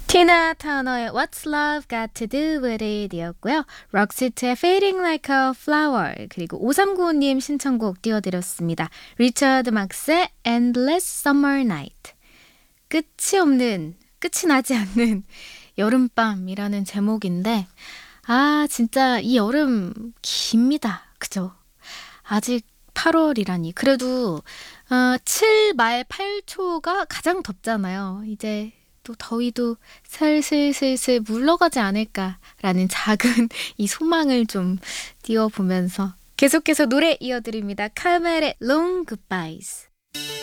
티나 터너의 What's Love Got to Do With It 이었고요. 록시트의 Fading Like a Flower 그리고 5395님 신청곡 띄워드렸습니다. 리처드 막스의 Endless Summer Night. 끝이 나지 않는 여름밤이라는 제목인데 진짜 이 여름 깁니다. 그죠? 아직 8월이라니. 그래도 7 말 8초가 가장 덥잖아요. 이제 또 더위도 슬슬 물러가지 않을까라는 작은 이 소망을 좀 띄워보면서 계속해서 노래 이어드립니다. 카멜의 Long Goodbyes.